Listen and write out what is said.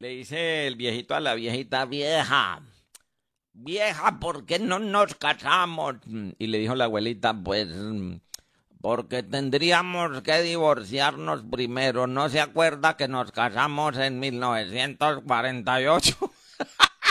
Le dice el viejito a la viejita, vieja, vieja, ¿por qué no nos casamos? Y le dijo la abuelita, pues, porque tendríamos que divorciarnos primero. ¿No se acuerda que nos casamos en 1948?